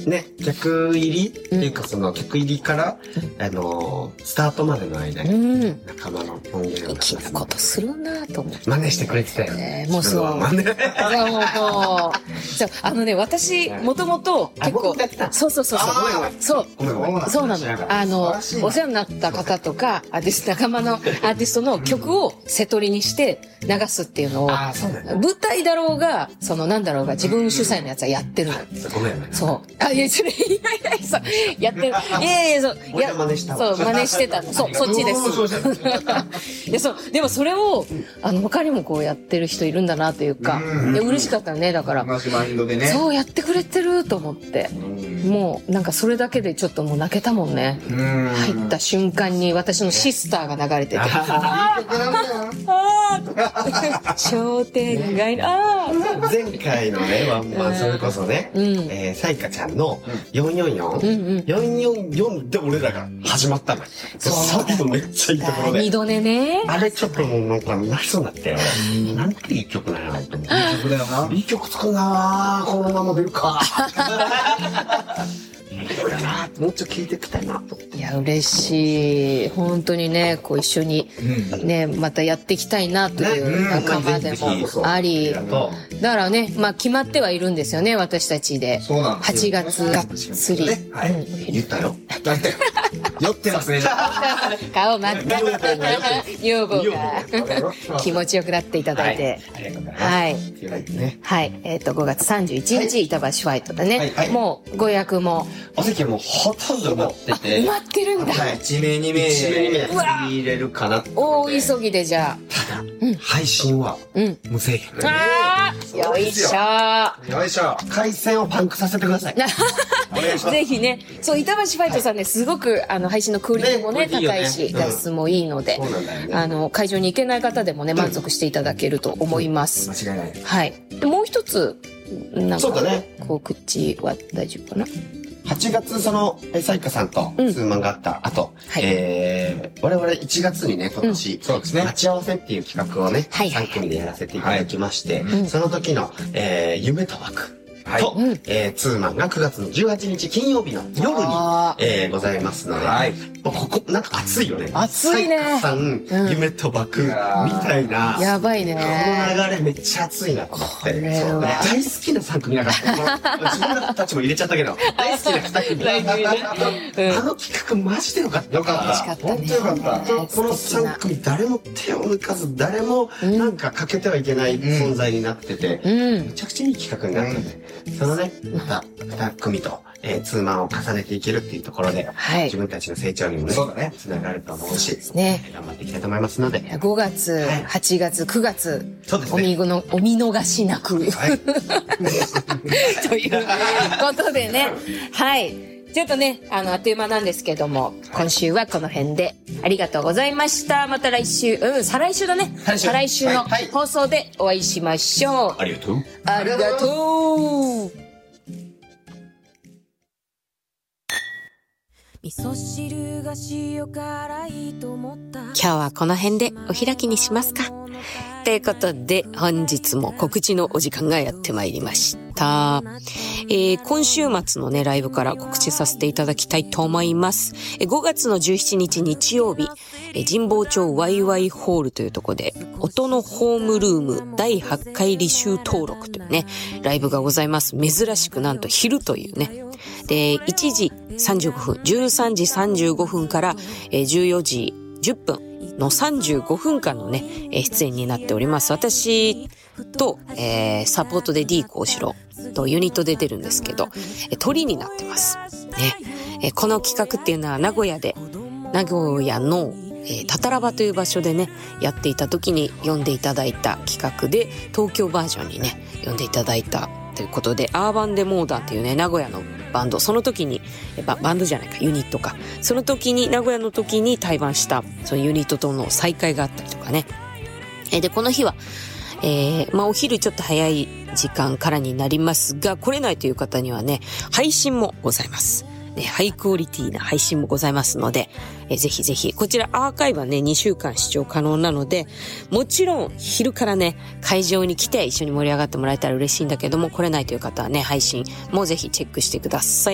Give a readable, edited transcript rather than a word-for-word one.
ね、客入りっていうかその客入りから、スタートまでの間に、仲間の音源を粋なことするなと思って。 真似してくれてたよね。 もうそう。そう、私、もともと結構、そう。そうなの。お世話になった方とか、仲間のアーティストの曲を瀬取りにして流すっていうのを、舞台だろうが、なんだろうが、自分主催のやつはやってるの。 ごめんね。 そう。そう、やってる。そう。 真似した。 そう、真似してたの。そっちです。でもそれを、他にもこうやってる人いるんだなというか、嬉しかったね、だから。 同じマインドでね。 そう、やってくれてると思って。もう、なんかそれだけでちょっともう泣けたもんね。入った瞬間に私のシスターが流れてて。商店街前回のね、ワンマンそれこそね、さいかちゃんの444で俺らが始まったの。さっきのめっちゃいいところで。 二度寝ね。 あれちょっともうなんか泣きそうになってよ。なんていい曲だよなと思って。いい曲だよな。いい曲作るなこのまま出るか。もうちょっと聴いていきたいなと。 いや、嬉しい。本当にね、こう一緒にね、またやっていきたいなという仲間でもあり。だからね、決まってはいるんですよね、私たちで。8月がっつり。 言ったよ。 酔ってますね。 顔真っ赤。女房が気持ちよくなっていただいて。はい。はい。5月31日、板橋ファイトでね。もうご予約も。 お席もほとんど埋まってて。 埋まってるんだ。 1名2名入れるかな。 大急ぎでじゃあ。 ただ、配信は無制限。 よいしょ。 よいしょ。 回線をパンクさせてください。 お願いします。 ぜひね。そう、板橋ファイトさんね、すごく配信のクオリティもね、高いし、画質もいいので、会場に行けない方でもね、満足していただけると思います。 間違いない。 はい。もう一つ、なんか、告知は大丈夫かな ？8月さいかさんとツーマンがあった後、我々1月にね、今年、待ち合わせっていう企画をね、3組でやらせていただきまして、その時の、夢と枠と、ツーマンが9月の18日金曜日の夜に、ございますので、ここ、なんか熱いよね。 熱いね。 さいかさん、夢と枠みたいな。 やばいね。 この流れめっちゃ熱いなと思って。大好きな3組だから。自分たちも入れちゃったけど、大好きな2組。あの企画マジでよかった。 よかった。本当よかった。 この3組誰も手を抜かず、誰もなんか欠けてはいけない存在になってて、めちゃくちゃいい企画になったんで、そのね、また2組と、ツーマンを重ねていけるっていうところで、自分たちの成長にもね、つながると思うし、頑張っていきたいと思いますので。 5月、8月、9月、お見逃しなく。ということでね、はい。ちょっとね、あっという間なんですけども、今週はこの辺でありがとうございました。また来週、再来週だね。再来週の放送でお会いしましょう。 ありがとう。 ありがとう。味噌汁が塩辛いと思った。今日はこの辺でお開きにしますか。ということで、本日も告知のお時間がやってまいりました。今週末のね、ライブから告知させていただきたいと思います。5月の17日日曜日、神保町ワイワイホールというところで、音のホームルーム第8回履修登録というね、ライブがございます。珍しくなんと昼というね。で、1時35分、13時35分から14時10分の35分間のね、出演になっております。私と、サポートで D コウシロとユニットで出るんですけど、鳥になってます。ね。この企画っていうのは名古屋のタタラバという場所でね、やっていた時に呼んでいただいた企画で、東京バージョンにね、呼んでいただいたということで、アーバンデモーダンっていうね、名古屋のバンド、その時に、バンドじゃないか、ユニットか。その時に、名古屋の時に対バンした、そのユニットとの再会があったりとかね。で、この日は、お昼ちょっと早い時間からになりますが、来れないという方にはね、配信もございます。ね、ハイクオリティな配信もございますので、ぜひぜひ、こちらアーカイブはね、2週間視聴可能なので、もちろん昼からね、会場に来て一緒に盛り上がってもらえたら嬉しいんだけども、来れないという方はね、配信もぜひチェックしてください。